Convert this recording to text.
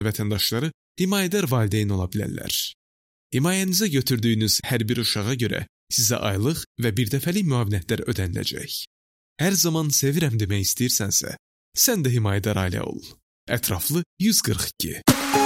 vətəndaşları himayədar valideyn ola bilərlər. Himayənizə götürdüyünüz hər bir uşağa görə sizə aylıq və birdəfəlik müavinətlər ödəniləcək. Hər zaman sevirəm demək istəyirsənsə, sən də himayədar ailə ol. Ətraflı 142.